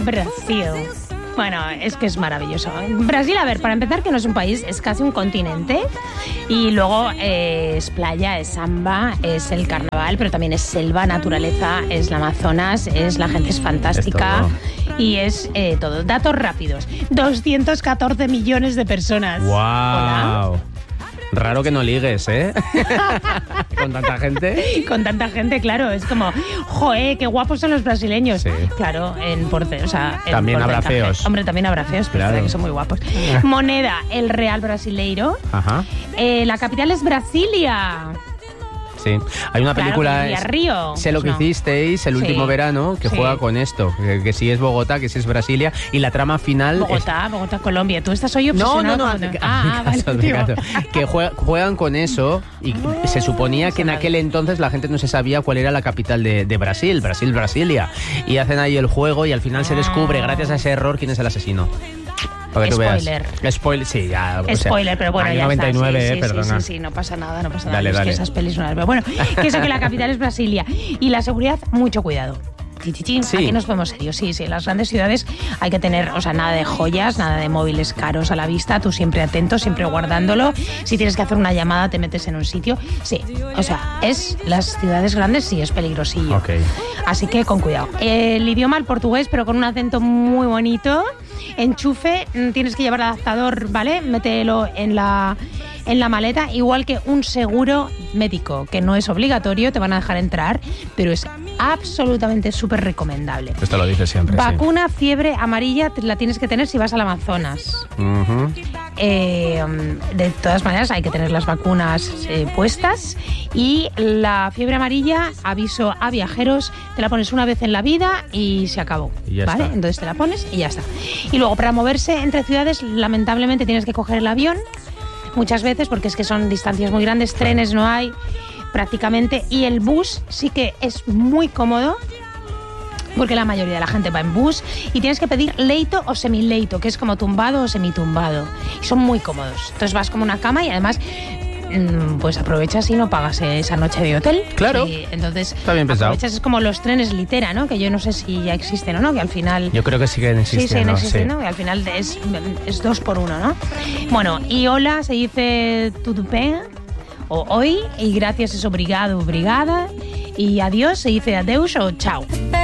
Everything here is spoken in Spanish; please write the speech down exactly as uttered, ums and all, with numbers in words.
Brasil. Bueno, es que es maravilloso. Brasil, a ver, para empezar, que no es un país, es casi un continente. Y luego eh, es playa, es samba, es el carnaval, pero también es selva, naturaleza, es la Amazonas, es la gente es fantástica. Es y es eh, todo. Datos rápidos. doscientos catorce millones de personas. ¡Wow! Hola. Raro que no ligues, ¿eh? Con tanta gente. Con tanta gente, claro. Es como, joe, qué guapos son los brasileños. Sí. Claro, en porte, o sea, en también habrá porcentaje. feos. Hombre, también habrá feos, pero claro. que son muy guapos. Moneda, el real brasileiro. Ajá. Eh, la capital es Brasilia. Sí, hay una Claro, película, y a Río. Sé lo que No. hicisteis el Sí. último verano, que Sí. juega con esto, que, que si es Bogotá, que si es Brasilia, y la trama final... Bogotá, es... Bogotá, Colombia. Tú estás hoy No, obsesionado no, no, con... hazme Ah, ah, caso, vale, hazme tío. caso. Que juega- juegan con eso y se suponía que en aquel entonces la gente no se sabía cuál era la capital de, de Brasil, Brasil, Brasilia, y hacen ahí el juego y al final se descubre, gracias a ese error, quién es el asesino. Para que tú Spoiler. veas. Spoiler, sí, ya. O sea, Spoiler, pero bueno, año ya noventa y nueve, está. Sí, eh, sí, perdona. sí, sí, sí, no pasa nada, no pasa nada. Dale, Es dale. que esas pelis no las veo. Bueno, que eso, que la capital es Brasilia. Y la seguridad, mucho cuidado. Chi, chi, chi. Sí. Aquí nos podemos serios, sí, sí. En las grandes ciudades hay que tener, o sea, nada de joyas, nada de móviles caros a la vista, tú siempre atento, siempre guardándolo. Si tienes que hacer una llamada, te metes en un sitio. Sí, o sea, es las ciudades grandes sí es peligrosillo. Ok. Así que con cuidado. El idioma, el portugués, pero con un acento muy bonito. Enchufe, tienes que llevar adaptador, ¿vale? Mételo en la, en la maleta, igual que un seguro médico, que no es obligatorio, te van a dejar entrar, pero es absolutamente súper recomendable. Esto lo dice siempre, Vacuna, fiebre amarilla, te la tienes que tener si vas al Amazonas. sí. Ujú. Eh, de todas maneras hay que tener las vacunas eh, puestas. Y la fiebre amarilla, aviso a viajeros, te la pones una vez en la vida y se acabó, Y ya ¿vale? está. Entonces te la pones y ya está. Y luego para moverse entre ciudades, lamentablemente tienes que coger el avión muchas veces porque es que son distancias muy grandes, trenes no hay prácticamente, y el bus sí que es muy cómodo porque la mayoría de la gente va en bus y tienes que pedir leito o semileito, que es como tumbado o semitumbado. Y son muy cómodos. Entonces vas como una cama y además mm, pues aprovechas y no pagas esa noche de hotel. Claro. Y entonces Está bien pensado. aprovechas, es como los trenes litera, ¿no? Que yo no sé si ya existen o no, que al final... Yo creo que siguen Sí, sí, existiendo. no existe, sí. ¿no? Y al final es, es dos por uno, ¿no? Bueno, y hola se dice tudo bem o hoy, y gracias es obrigado, obrigada, y adiós se dice adeus o chao.